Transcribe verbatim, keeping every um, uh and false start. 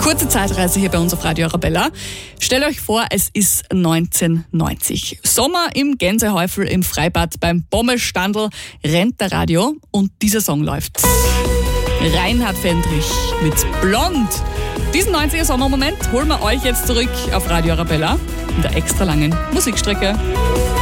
Kurze Zeitreise hier bei uns auf Radio Arabella. Stellt euch vor, es ist neunzehnhundertneunzig. Sommer im Gänsehäufel im Freibad beim Bommelstandl rennt der Radio und dieser Song läuft. Reinhard Fendrich mit Blond. Diesen neunziger-Sommermoment holen wir euch jetzt zurück auf Radio Arabella in der extra langen Musikstrecke.